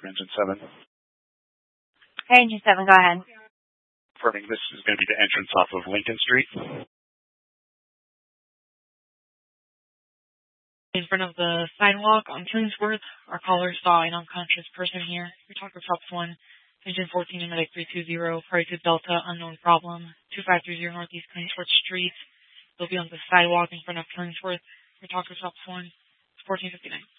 Engine 7. Hey, Engine 7, go ahead. Confirming this is going to be the entrance off of Lincoln Street. In front of the sidewalk on Killingsworth, our caller saw an unconscious person here. We talked with Shops 1, Engine 14 and Medic 320, prior to Delta, unknown problem, 2530 Northeast Killingsworth Street. They'll be on the sidewalk in front of Killingsworth. We talked with Shops 1, 1459.